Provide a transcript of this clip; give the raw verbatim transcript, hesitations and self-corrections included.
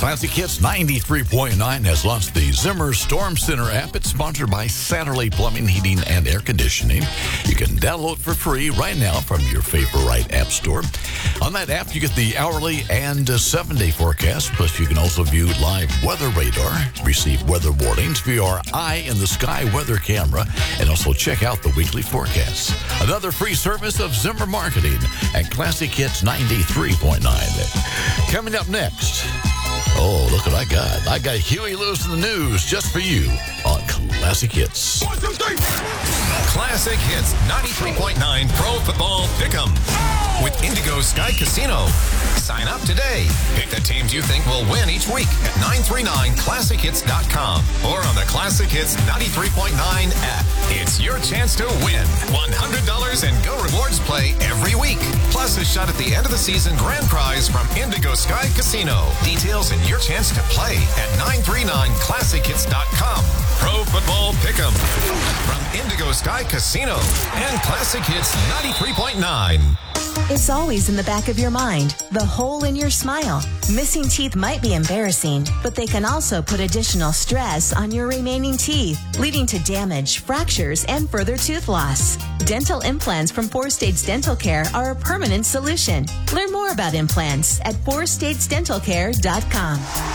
Classic Hits ninety-three point nine has launched the Zimmer Storm Center app. It's sponsored by Satterley Plumbing, Heating, and Air Conditioning. You can download for free right now from your favorite app store. On that app, you get the hourly and uh, seven-day forecast. Plus, you can also view live weather radar, receive weather warnings via our Eye in the Sky weather camera, and also check out the weekly forecasts. Another free service of Zimmer Marketing at Classic Hits ninety-three point nine. Coming up next, oh, look what I got. I got Huey Lewis in the news just for you on Classic Hits. One, two, three. Classic Hits ninety-three point nine Pro Football Pick'em with Indigo Sky Casino. Sign up today. Pick the teams you think will win each week at nine three nine classic hits dot com or on the Classic Hits ninety-three point nine app. It's your chance to win one hundred dollars and Go Rewards play every week. Plus a shot at the end of the season grand prize from Indigo Sky Casino. Details and your chance to play at nine three nine classic hits dot com. Pro Football Pick'em from Indigo Sky Casino and Classic Hits ninety-three point nine. It's always in the back of your mind, the hole in your smile. Missing teeth might be embarrassing, but they can also put additional stress on your remaining teeth, leading to damage, fractures, and further tooth loss. Dental implants from Four States Dental Care are a permanent solution. Learn more about implants at four states dental care dot com.